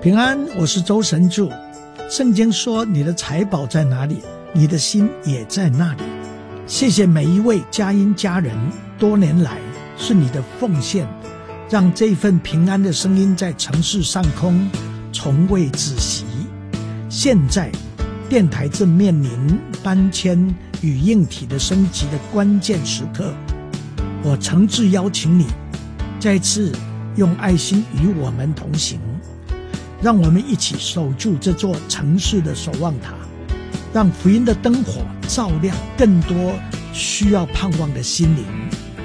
平安，我是周神助。圣经说，你的财宝在哪里，你的心也在那里。谢谢每一位佳音家人，多年来是你的奉献，让这份平安的声音在城市上空从未止息。现在电台正面临搬迁与硬体的升级的关键时刻，我诚挚邀请你再次用爱心与我们同行，让我们一起守住这座城市的守望塔，让福音的灯火照亮更多需要盼望的心灵。